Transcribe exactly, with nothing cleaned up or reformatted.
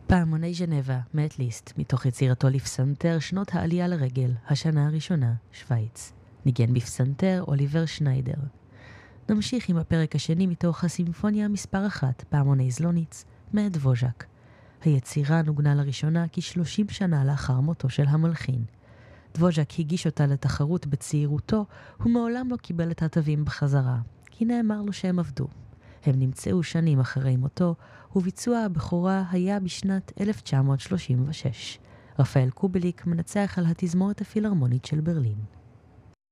פעמוני ז'נבה, מאת ליסט, מתוך יצירתו לפסנתר שנות העלייה לרגל, השנה הראשונה, שוויץ. ניגן בפסנתר אוליבר שניידר. נמשיך עם הפרק השני מתוך הסימפוניה מספר אחת, פעמוני זלוניץ, מאת דבוז'ק. היצירה נוגנה לראשונה כשלושים שנה לאחר מותו של המלחין. דבוז'ק הגיש אותה לתחרות בצעירותו, ומעולם לא קיבל את התווים בחזרה, כי נאמר לו שהם עבדו. הם נמצאו שנים אחרי מותו, וביצוע הבכורה היה בשנת אלף תשע מאות שלושים ושש. רפאל קובליק מנצח על התזמורת הפילהרמונית של ברלין.